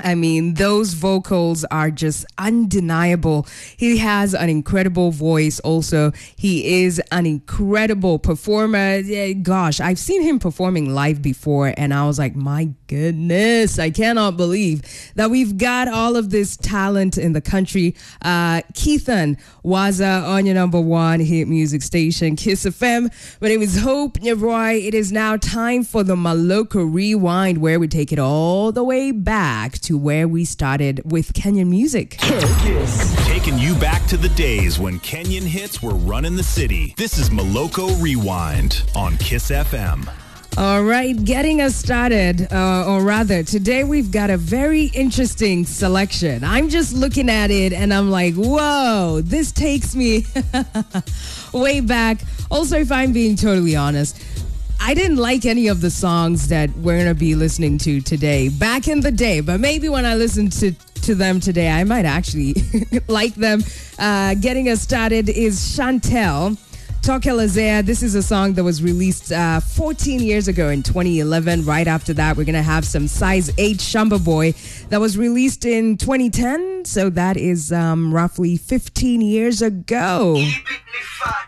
I mean, those vocals are just undeniable. He has an incredible voice also. He is an incredible performer. Gosh, I've seen him performing live before, and I was like, my goodness, I cannot believe that we've got all of this talent in the country. Keithan Waza on your number one hit music station, Kiss FM. My name is Hope Nyabroy. It is now time for the Maloko Rewind, where we take it all the way back to where we started with Kenyan music. Kiss. Taking you back to the days when Kenyan hits were running the city. This is Maloko Rewind on Kiss FM. All right, getting us started, or rather, today we've got a very interesting selection. I'm just looking at it and I'm like, whoa, this takes me way back. Also, if I'm being totally honest, I didn't like any of the songs that we're going to be listening to today back in the day, but maybe when I listen to them today, I might actually like them. Getting us started is Chantel Tokelazea. This is a song that was released 14 years ago in 2011. Right after that, we're going to have some Size 8 Shamba Boy that was released in 2010. So that is roughly 15 years ago.